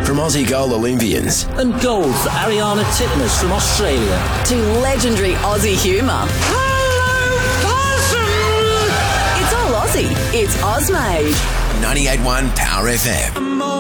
from Aussie goal Olympians. And gold for Ariana Titmus from Australia. To legendary Aussie humour. It's all Aussie. It's Ozmade. 98.1 Power FM.